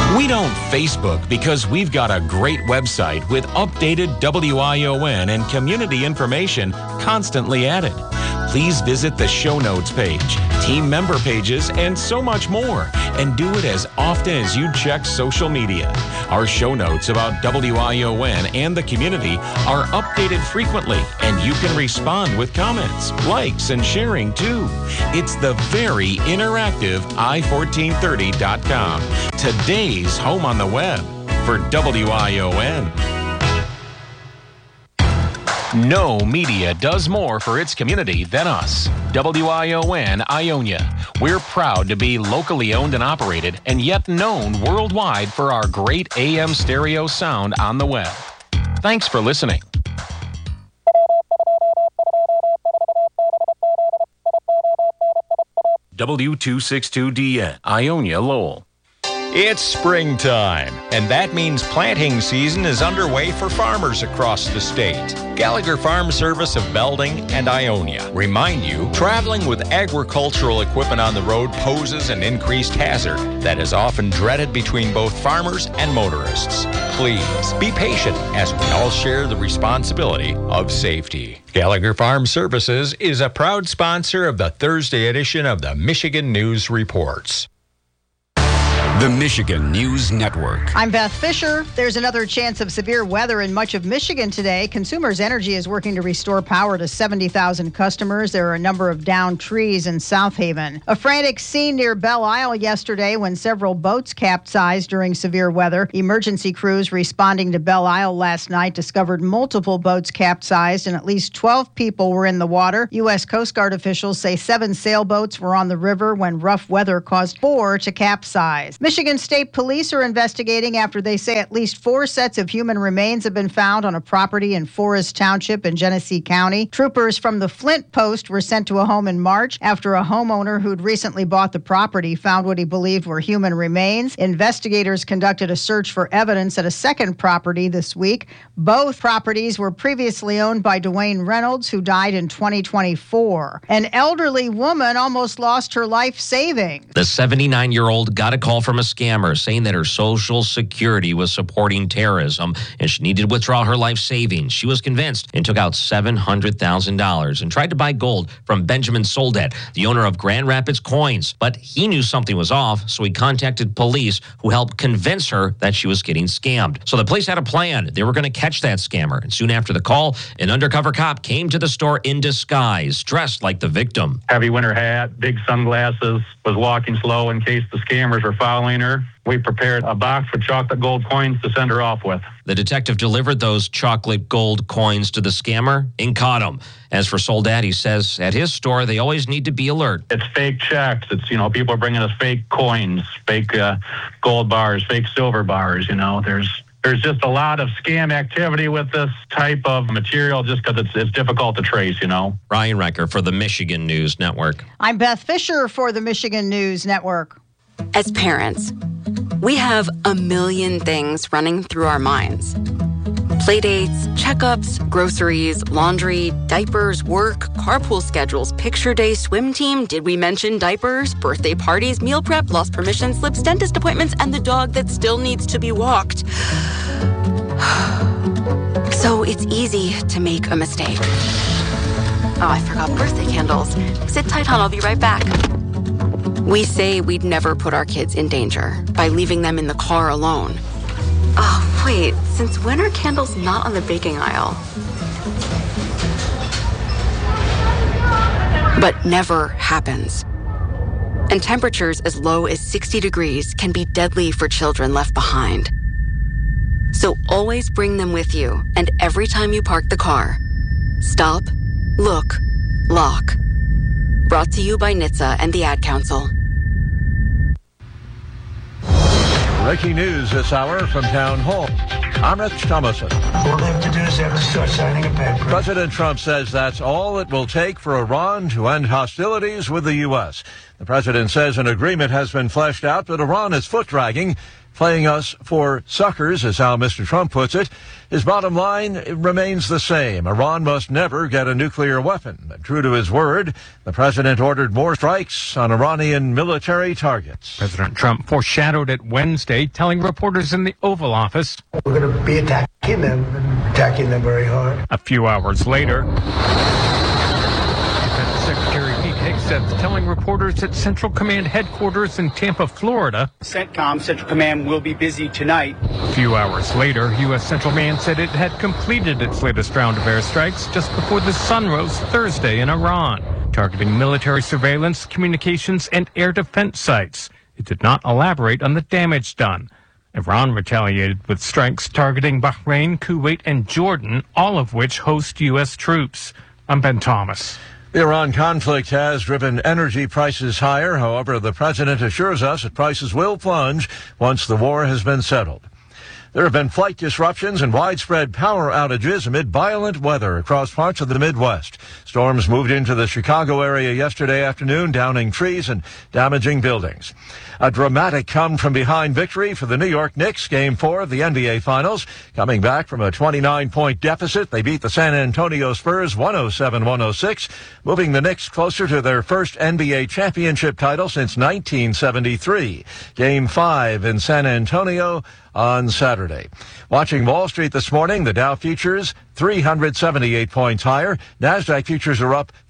We don't Facebook because we've got a great website with updated WION and community information constantly added. Please visit the show notes page, team member pages, and so much more. And do it as often as you check social media. Our show notes about WION and the community are updated frequently, and you can respond with comments, likes, and sharing too. It's the very interactive i1430.com, today's home on the web for WION. No media does more for its community than us. WION Ionia. We're proud to be locally owned and operated, and yet known worldwide for our great AM stereo sound on the web. Thanks for listening. W262DN, Ionia, Lowell. It's springtime, and that means planting season is underway for farmers across the state. Gallagher Farm Service of Belding and Ionia remind you, traveling with agricultural equipment on the road poses an increased hazard that is often dreaded between both farmers and motorists. Please be patient as we all share the responsibility of safety. Gallagher Farm Services is a proud sponsor of the Thursday edition of the Michigan News Reports. The Michigan News Network. I'm Beth Fisher. There's another chance of severe weather in much of Michigan today. Consumers Energy is working to restore power to 70,000 customers. There are a number of downed trees in South Haven. A frantic scene near Belle Isle yesterday when several boats capsized during severe weather. Emergency crews responding to Belle Isle last night discovered multiple boats capsized and at least 12 people were in the water. U.S. Coast Guard officials say 7 sailboats were on the river when rough weather caused 4 to capsize. Michigan State Police are investigating after they say at least 4 sets of human remains have been found on a property in Forest Township in Genesee County. Troopers from the Flint Post were sent to a home in March after a homeowner who'd recently bought the property found what he believed were human remains. Investigators conducted a search for evidence at a second property this week. Both properties were previously owned by Dwayne Reynolds, who died in 2024. An elderly woman almost lost her life savings. The 79-year-old got a call from a scammer saying that her Social Security was supporting terrorism and she needed to withdraw her life savings. She was convinced and took out $700,000 and tried to buy gold from Benjamin Soldat, the owner of Grand Rapids Coins. But he knew something was off, so he contacted police who helped convince her that she was getting scammed. So the police had a plan. They were going to catch that scammer. And soon after the call, an undercover cop came to the store in disguise, dressed like the victim. Heavy winter hat, big sunglasses, was walking slow in case the scammers were following her. We prepared a box with chocolate gold coins to send her off with. The detective delivered those chocolate gold coins to the scammer and caught him. As for Soldat, he says at his store, they always need to be alert. It's fake checks. It's, people are bringing us fake coins, fake gold bars, fake silver bars. There's just a lot of scam activity with this type of material just because it's difficult to trace, Ryan Reicher for the Michigan News Network. I'm Beth Fisher for the Michigan News Network. As parents, we have a million things running through our minds. Playdates, checkups, groceries, laundry, diapers, work, carpool schedules, picture day, swim team, did we mention diapers, birthday parties, meal prep, lost permission slips, dentist appointments, and the dog that still needs to be walked. So it's easy to make a mistake. Oh, I forgot birthday candles. Sit tight, hon, I'll be right back. We say we'd never put our kids in danger by leaving them in the car alone. Oh, wait, since when are candles not on the baking aisle? But never happens. And temperatures as low as 60 degrees can be deadly for children left behind. So always bring them with you, and every time you park the car, stop, look, lock. Brought to you by NHTSA and the Ad Council. Breaking news this hour from Town Hall. I'm Rich Thomason. All they have to do is have to start signing a paper. President Trump says that's all it will take for Iran to end hostilities with the U.S. The president says an agreement has been fleshed out, but Iran is foot-dragging, playing us for suckers, is how Mr. Trump puts it. His bottom line remains the same. Iran must never get a nuclear weapon. True to his word, the president ordered more strikes on Iranian military targets. President Trump foreshadowed it Wednesday, telling reporters in the Oval Office, "We're going to be attacking them and attacking them very hard." A few hours later, Defense Secretary Pete Hegseth telling reporters at Central Command headquarters in Tampa, Florida, CENTCOM, Central Command, will be busy tonight. A few hours later, U.S. Central Command said it had completed its latest round of airstrikes just before the sun rose Thursday in Iran, targeting military surveillance, communications, and air defense sites. It did not elaborate on the damage done. Iran retaliated with strikes targeting Bahrain, Kuwait, and Jordan, all of which host U.S. troops. I'm Ben Thomas. The Iran conflict has driven energy prices higher. However, the president assures us that prices will plunge once the war has been settled. There have been flight disruptions and widespread power outages amid violent weather across parts of the Midwest. Storms moved into the Chicago area yesterday afternoon, downing trees and damaging buildings. A dramatic come-from-behind victory for the New York Knicks, Game 4 of the NBA Finals. Coming back from a 29-point deficit, they beat the San Antonio Spurs 107-106, moving the Knicks closer to their first NBA championship title since 1973. Game 5 in San Antonio on Saturday. Watching Wall Street this morning, the Dow futures 378 points higher. NASDAQ futures are up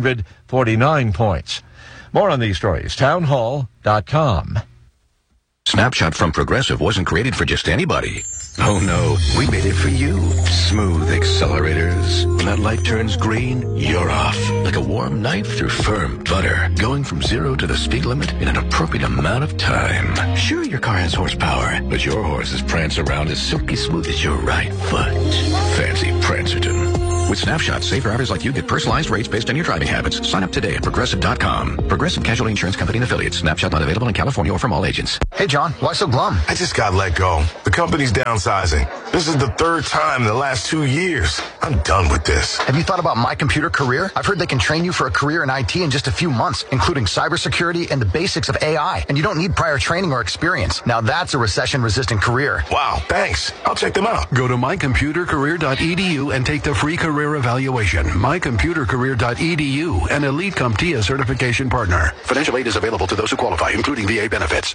349 points. More on these stories, townhall.com. Snapshot from Progressive wasn't created for just anybody. Oh no, we made it for you. Smooth accelerators. When that light turns green, you're off. Like a warm knife through firm butter. Going from 0 to the speed limit in an appropriate amount of time. Sure, your car has horsepower, but your horses prance around as silky smooth as your right foot. Fancy Prancerton. With Snapshot, safe drivers like you get personalized rates based on your driving habits. Sign up today at Progressive.com. Progressive Casualty Insurance Company and Affiliates. Snapshot not available in California or from all agents. Hey, John, why so glum? I just got let go. The company's downsizing. This is the third time in the last 2 years. I'm done with this. Have you thought about My Computer Career? I've heard they can train you for a career in IT in just a few months, including cybersecurity and the basics of AI. And you don't need prior training or experience. Now that's a recession-resistant career. Wow, thanks. I'll check them out. Go to mycomputercareer.edu and take the free career evaluation. mycomputercareer.edu, an elite CompTIA certification partner. Financial aid is available to those who qualify, including VA benefits.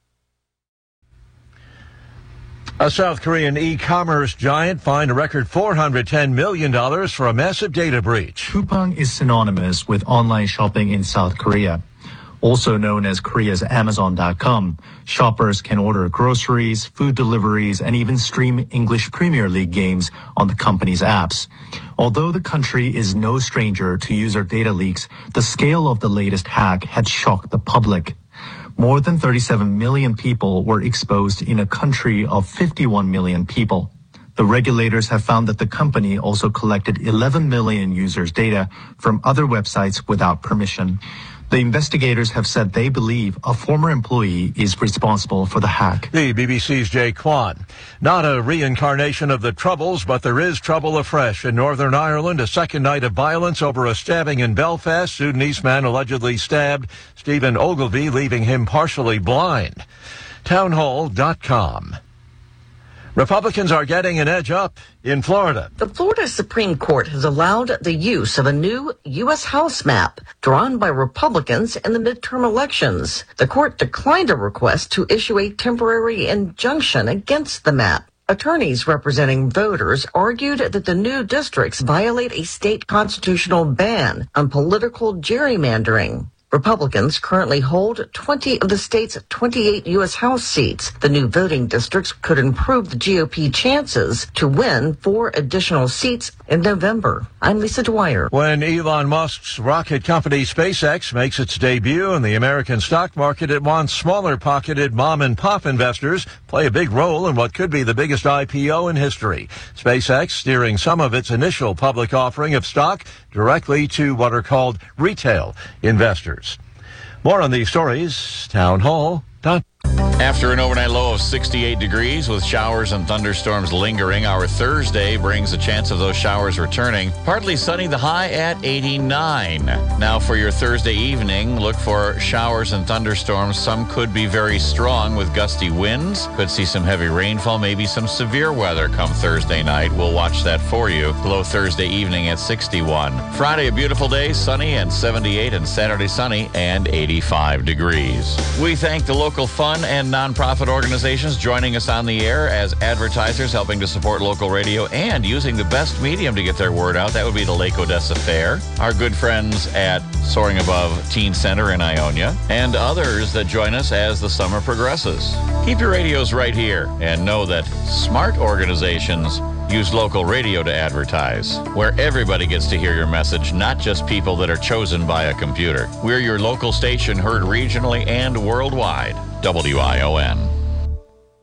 A South Korean e-commerce giant fined a record $410 million for a massive data breach. Coupang is synonymous with online shopping in South Korea. Also known as Korea's Amazon.com, shoppers can order groceries, food deliveries, and even stream English Premier League games on the company's apps. Although the country is no stranger to user data leaks, the scale of the latest hack had shocked the public. More than 37 million people were exposed in a country of 51 million people. The regulators have found that the company also collected 11 million users' data from other websites without permission. The investigators have said they believe a former employee is responsible for the hack. The BBC's Jay Kwan. Not a reincarnation of the Troubles, but there is trouble afresh in Northern Ireland. A second night of violence over a stabbing in Belfast. Sudanese man allegedly stabbed Stephen Ogilvie, leaving him partially blind. Townhall.com. Republicans are getting an edge up in Florida. The Florida Supreme Court has allowed the use of a new U.S. House map drawn by Republicans in the midterm elections. The court declined a request to issue a temporary injunction against the map. Attorneys representing voters argued that the new districts violate a state constitutional ban on political gerrymandering. Republicans currently hold 20 of the state's 28 U.S. House seats. The new voting districts could improve the GOP chances to win 4 additional seats in November. I'm Lisa Dwyer. When Elon Musk's rocket company SpaceX makes its debut in the American stock market, it wants smaller-pocketed mom-and-pop investors play a big role in what could be the biggest IPO in history. SpaceX steering some of its initial public offering of stock directly to what are called retail investors. More on these stories, townhall.com. After an overnight low of 68 degrees with showers and thunderstorms lingering, our Thursday brings a chance of those showers returning. Partly sunny, the high at 89. Now for your Thursday evening, look for showers and thunderstorms. Some could be very strong with gusty winds. Could see some heavy rainfall, maybe some severe weather come Thursday night. We'll watch that for you. Low Thursday evening at 61. Friday, a beautiful day, sunny and 78, and Saturday sunny and 85 degrees. We thank the local fun and nonprofit organizations joining us on the air as advertisers, helping to support local radio and using the best medium to get their word out. That would be the Lake Odessa Fair, our good friends at Soaring Above Teen Center in Ionia, and others that join us as the summer progresses. Keep your radios right here and know that smart organizations use local radio to advertise, where everybody gets to hear your message, not just people that are chosen by a computer. We're your local station, heard regionally and worldwide. WION.